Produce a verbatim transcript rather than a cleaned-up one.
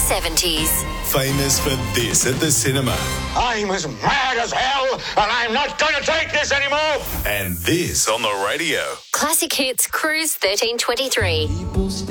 seventies. Famous for this at the cinema. I'm as mad as hell, and I'm not going to take this anymore. And this on the radio. Classic Hits Cruise thirteen twenty-three.